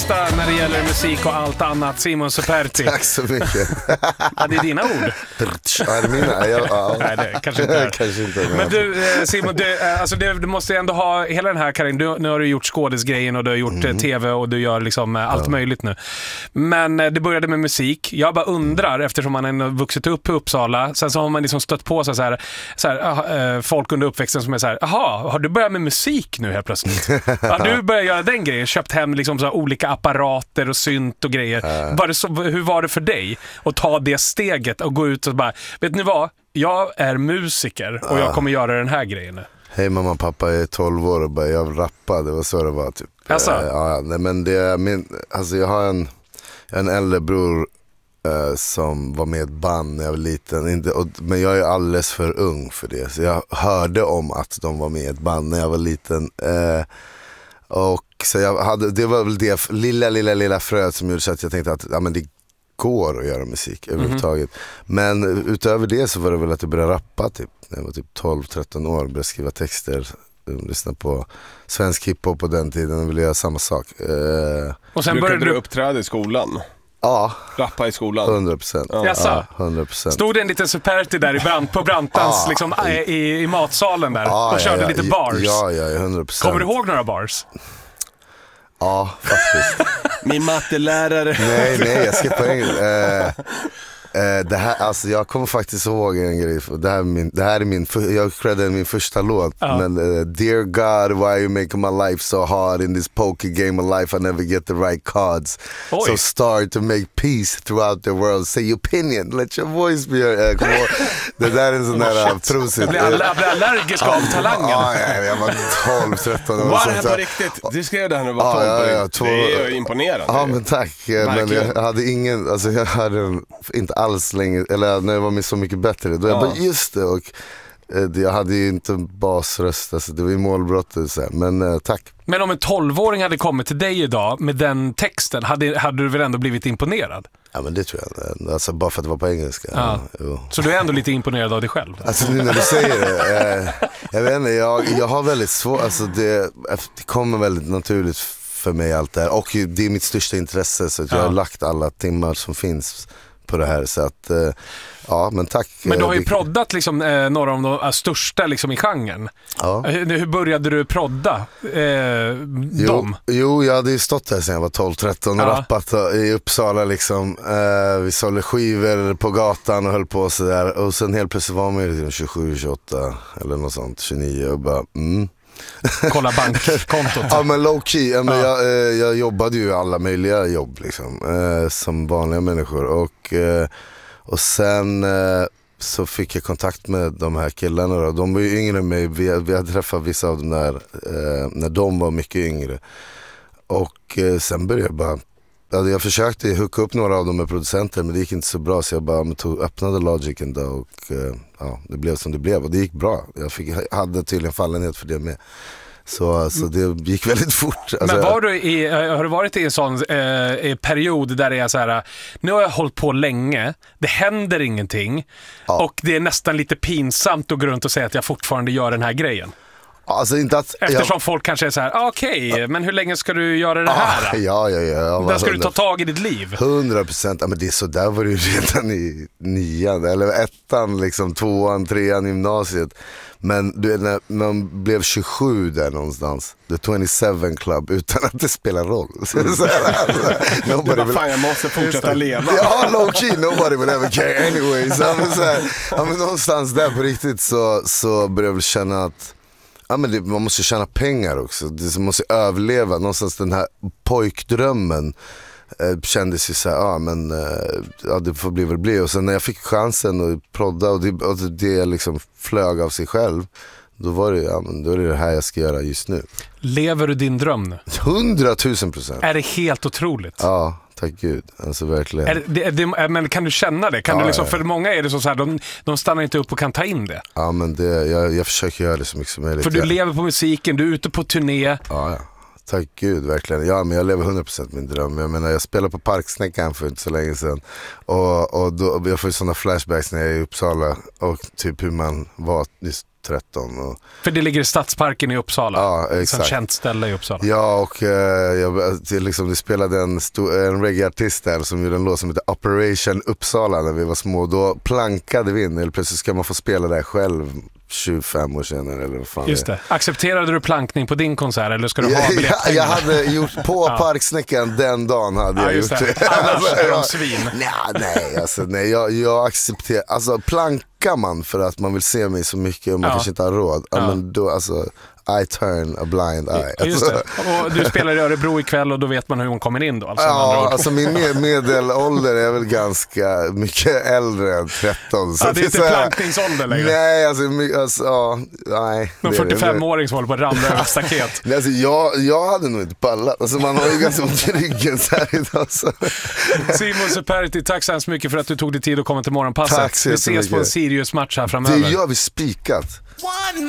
bästa när det gäller musik och allt annat, Simon Superti. Tack så mycket. Ja, det är dina ord. Är det mina? Ja. Nej, det kanske inte. Kanske inte. Men du, Simon, du måste ju ändå ha hela den här karriären. Nu har du gjort skådesgrejen och du har gjort tv och du gör liksom allt möjligt nu. Men det började med musik. Jag bara undrar, eftersom man har vuxit upp i Uppsala, sen så har man liksom stött på så här, folk under uppväxten som är så här: jaha, har du börjat med musik nu helt plötsligt? Har du börjat göra den grejen? Köpt hem liksom så olika apparater och synt och grejer. Hur var det för dig att ta det steget och gå ut och bara, vet ni vad? Jag är musiker och jag kommer göra den här grejen nu. Hej mamma och pappa, jag är 12 år och bara, jag rappade, det var så det var typ. Nej, men det är alltså jag har en äldre bror som var med i ett band när jag var liten, men jag är alldeles för ung för det, så jag hörde om att de var med i ett band när jag var liten, och så det var väl det lilla fröet som gjorde så att jag tänkte att men det går att göra musik överhuvudtaget. Men utöver det så var det väl att jag började rappa typ när jag var typ 12-13 år, började skriva texter, lyssna på svensk hiphop på den tiden och ville göra samma sak. Och sen började du uppträda i skolan? Ja. Rappa i skolan? 100%. Ja, 100%. Stod det en liten Superti där på Brantans liksom, i matsalen där och körde lite bars? Ja, 100%. Kommer du ihåg några bars? Ja, faktiskt. Min mattelärare. Nej, jag ska på engelska. Det här, alltså jag kommer faktiskt ihåg en grej. Det här är jag creddade min första låt. Men Dear God, why you make my life so hard in this poker game of life? I never get the right cards. Oj. So start to make peace throughout the world. Say your opinion, let your voice be heard. Det där är en sån där trosigt. Jag blir allergisk av talangen. Jag var 12-13 år. Var det här på riktigt? Du skrev det här när du var 12. Det är ju imponerande. Ja, men tack. Men jag hade ingen, alltså jag hade inte alls länge, eller när jag var med Så mycket bättre, då jag bara just det, och jag hade ju inte basröst, alltså det var ju målbrottet så här. Men tack. Men om en 12-åring hade kommit till dig idag med den texten, hade du väl ändå blivit imponerad? Ja, men det tror jag, alltså bara för att det var på engelska. Så du är ändå lite imponerad av dig själv? Alltså nu när du säger det, jag vet inte, jag har väldigt svårt, alltså det kommer väldigt naturligt för mig allt det här, och det är mitt största intresse, så att jag har lagt alla timmar som finns på det här, så att men tack. Men du har ju proddat liksom, några av de största liksom, i genren. Hur började du prodda dem? Jo, jag hade ju stått här sedan jag var 12-13 och rappat i Uppsala liksom. Vi sålde skivor på gatan och höll på så där, och sen helt plötsligt var man ju 27-28 eller något sånt, 29 och bara kolla bankkontot. Ja, men low key. Jag jobbade ju alla möjliga jobb liksom, som vanliga människor, och sen så fick jag kontakt med de här killarna då. De var ju yngre än mig. Vi hade träffat vissa av dem där när de var mycket yngre, och sen började jag bara, jag försökte hooka upp några av dem med producenter, men det gick inte så bra, så jag bara öppnade Logic en dag, och det blev som det blev, och det gick bra. Jag hade tydligen fallenhet för det med. Så det gick väldigt fort. Men har du varit i en sån period där det är så här: nu har jag hållit på länge, det händer ingenting, och det är nästan lite pinsamt att gå runt och säga att jag fortfarande gör den här grejen? Alltså inte att, eftersom folk kanske är så här: okej, men hur länge ska du göra det här? Ja. Där ska du ta tag i ditt liv. 100%, men det är så där var det ju redan i 9:an eller 1:an, liksom 2:an, 3:an gymnasiet. Men du, när man blev 27 där någonstans, The 27 Club, utan att det spelar roll. Fan, jag måste fortsätta leva. Ja, low key, nobody will ever care anyway. Men någonstans där på riktigt så började jag väl känna att man måste tjäna pengar också. Man måste överleva. Någonstans den här pojkdrömmen kändes ju så här, det får bli. Och sen när jag fick chansen att prodda och det liksom flög av sig själv, då var det, då är det här jag ska göra just nu. Lever du din dröm nu? 100,000%. Är det helt otroligt? Ja, tack Gud. Alltså verkligen. Men kan du känna det? Kan du liksom, för många är det så här, de stannar inte upp och kan ta in det. Ja, men jag försöker göra det så mycket som möjligt. För du lever på musiken, du är ute på turné. Ja. Tack Gud, verkligen. Ja, men jag lever 100% min dröm. Jag menar, jag spelade på Parksnäckan för inte så länge sedan. Och då, jag får ju sådana flashbacks när jag är i Uppsala. Och typ hur man var 13. Och... För det ligger i Stadsparken i Uppsala. Ja, exakt. Som känt ställe i Uppsala. Ja, och det spelade en reggae-artist där som gjorde en låt som heter Operation Uppsala när vi var små. Då plankade vi in, eller plötsligt ska man få spela där själv 25 år senare eller vad fan. Just det. Accepterade du plankning på din konsert eller ska du ha biljettpengar? Jag hade gjort på Parksnäckan den dagen hade jag gjort det. Annars är de svin. Nej, jag accepterar, alltså plankar man för att man vill se mig så mycket och man kanske inte har råd. Men då alltså I turn a blind eye. Just det. Och du spelar i Örebro ikväll och då vet man hur hon kommer in då. Alltså min medelålder är väl ganska mycket äldre än 13. Så det är inte plankningsålder längre. Nej, nej. Någon 45-åring som håller på att ramla över staket. Nej, alltså, jag hade nog inte pallat. Alltså, man har ju ganska ont i ryggen så här idag. Så. Simon Superti, tack så hemskt mycket för att du tog dig tid att komma till morgonpasset. Tack så vi ses på en Sirius-match här framöver. Det gör vi spikat.